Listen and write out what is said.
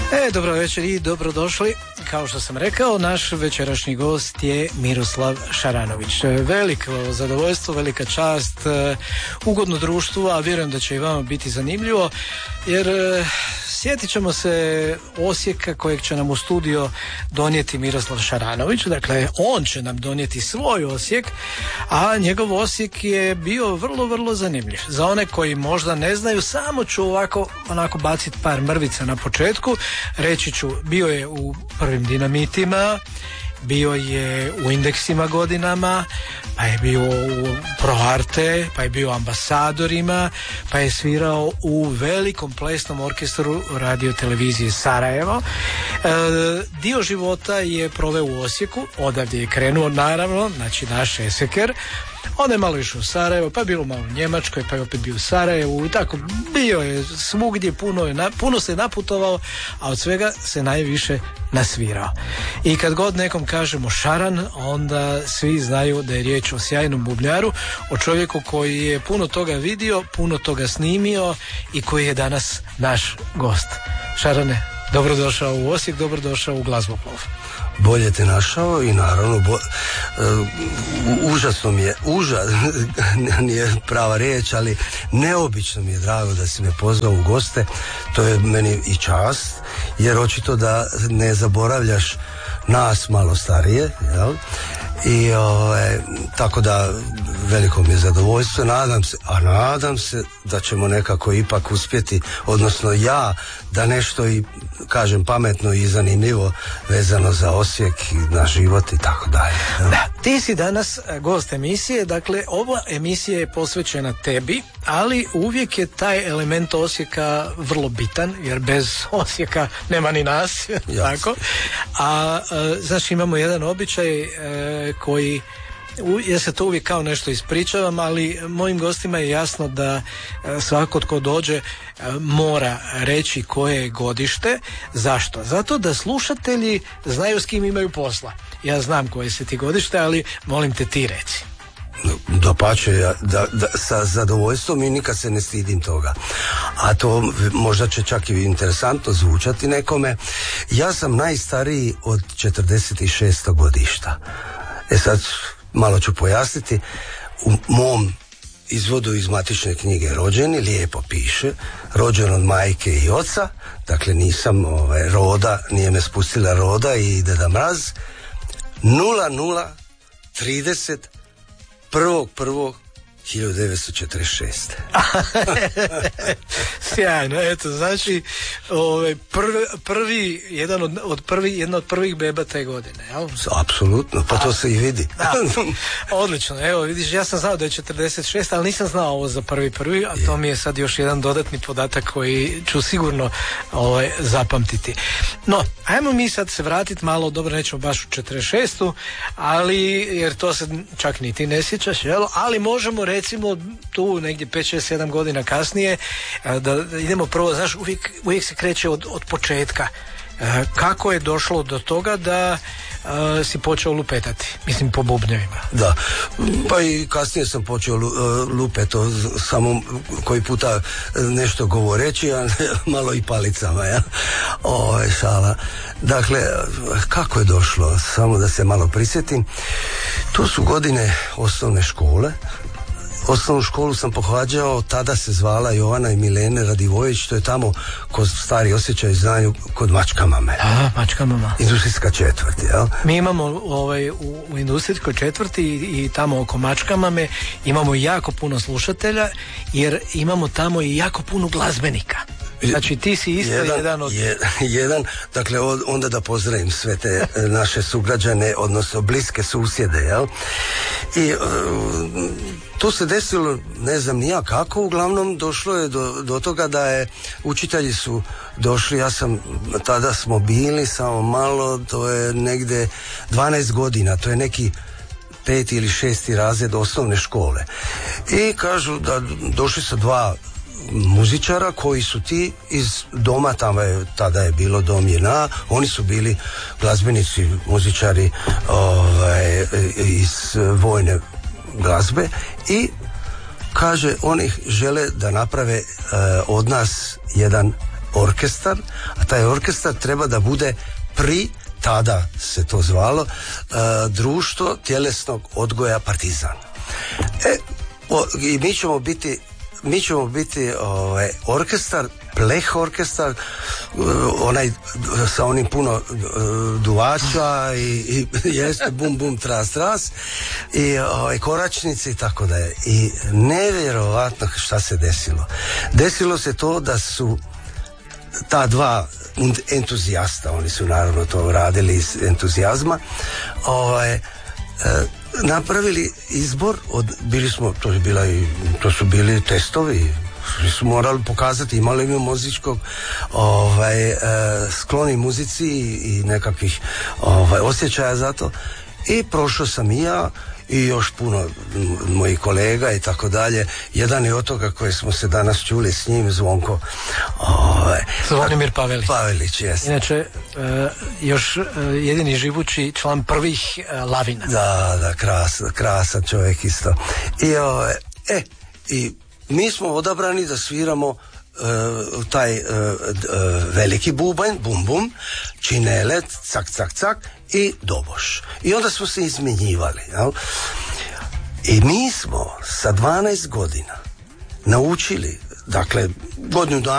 Dobro večer i dobrodošli. Kao što sam rekao, naš večerašnji gost je Miroslav Šaranović. Veliko zadovoljstvo, velika čast, ugodno društvo, a vjerujem da će i vama biti zanimljivo, jer sjetit ćemo se Osijeka kojeg će nam u studio donijeti Miroslav Šaranović. Dakle, on će nam donijeti svoj Osijek, a njegov Osijek je bio vrlo, vrlo zanimljiv. Za one koji možda ne znaju, samo ću onako baciti par mrvica na početku. Reći ću, bio je u prvim Dinamitima, bio je u Indeksima godinama, pa je bio u Pro Arte, pa je bio u Ambasadorima, pa je svirao u velikom plesnom orkestru radio televizije Sarajevo. Dio života je proveo u Osijeku, odavdje je krenuo naravno, znači naš Eseker. Onda je malo išao u Sarajevo, pa je bilo malo u Njemačkoj, pa je opet bio u Sarajevu, tako bio je svugdje, puno se naputovao, a od svega se najviše nasvirao. I kad god nekom kažemo Šaran, onda svi znaju da je riječ o sjajnom bubnjaru, o čovjeku koji je puno toga vidio, puno toga snimio i koji je danas naš gost. Šarane, dobrodošao u Osijek, dobrodošao u Glazboplov. Bolje te našao i naravno užasno mi je, nije prava riječ, ali neobično mi je drago da si me pozvao u goste. To je meni i čast, jer očito da ne zaboravljaš nas malo starije, jel? I tako da veliko mi je zadovoljstvo, nadam se da ćemo nekako ipak uspjeti, odnosno ja, da nešto i kažem pametno i zanimljivo vezano za Osijek i na život i tako dalje. Da, ti si danas gost emisije, dakle ova emisija je posvećena tebi, ali uvijek je taj element Osijeka vrlo bitan, jer bez Osijeka nema ni nas, tako? A znaš, imamo jedan običaj koji, ja se to uvijek kao nešto ispričavam, ali mojim gostima je jasno da svako tko dođe mora reći koje je godište. Zašto? Zato da slušatelji znaju s kim imaju posla. Ja znam koje se ti godište, ali molim te ti reci. Dapače, sa zadovoljstvom i nikad se ne stidim toga. A to možda će čak i interesantno zvučati nekome. Ja sam najstariji od 46. godišta. Sad malo ću pojasniti. U mom izvodu iz matične knjige rođeni lijepo piše rođen od majke i oca, dakle nisam roda, nije me spustila roda i Deda Mraz. 00:30 1.1.1946. Sjajno, eto, znači jedna od prvih beba te godine, jel? Apsolutno, pa to se i vidi. Odlično, evo vidiš, ja sam znao da je 46, ali nisam znao ovo za prvi, a to mi je sad još jedan dodatni podatak koji ću sigurno zapamtiti. No, ajmo mi sad se vratiti malo, dobro, nećemo baš u 46, ali, jer to se čak ni ti ne sjećaš, jel? Ali možemo recimo tu negdje 5, 6, 7 godina kasnije da idemo prvo, znaš, uvijek se kreće od početka. Kako je došlo do toga da si počeo lupetati, mislim po bubnjevima? Da, pa i kasnije sam počeo lupeto, samo koji puta nešto govoreći, a malo i palicama, ja? Šala. Dakle, kako je došlo, samo da se malo prisjetim, to su godine osnovne škole. Osnovnu školu sam pohađao, tada se zvala Jovana i Milene Radivojević, to je tamo kod Stari Osjećaj znaju kod Mačka Mame. Mačka Mama. Industrijska četvrt, jel? Mi imamo u industrijskoj četvrti i tamo oko Mačka Mame imamo jako puno slušatelja, jer imamo tamo i jako puno glazbenika. Znači ti si isto jedan od... Dakle, onda da pozdravim sve te naše sugrađane, odnosno bliske susjede, jel? I to se desilo, ne znam ni ja kako, uglavnom došlo je do toga da je učitelji su došli, tada smo bili samo malo, to je negde 12 godina, to je neki 5. ili 6. razred osnovne škole. I kažu da došli su dva muzičara koji su ti iz doma, tada je bilo Dom JNA, oni su bili glazbenici, muzičari iz vojne glazbe i kaže oni žele da naprave od nas jedan orkestar, a taj orkestar treba da bude tada se to zvalo, Društvo tjelesnog odgoja Partizan. I mi ćemo biti orkestar, pleh orkestar, onaj sa onim puno duvača i jeste bum bum tras tras i koračnici i tako da je. I nevjerovatno šta se desilo. Desilo se to da su ta dva entuzijasta, oni su naravno to radili iz entuzijazma, napravili izbor to su bili testovi, su morali pokazati, imali mi muzičkog skloni muzici i nekakvih osjećaja za to, i prošao sam i ja i još puno mojih kolega i tako dalje. Jedan je od toga koje smo se danas čuli s njim, Zvonko Zvonimir Pavelić, jest. Inače još jedini živući član prvih Lavina. Da, krasan čovjek isto. I mi smo odabrani da sviramo taj veliki bubanj, bum bum, činelet, cak cak cak i doboš. I onda smo se izmjenjivali. Jel? I mi smo sa 12 godina naučili, dakle, godinu dana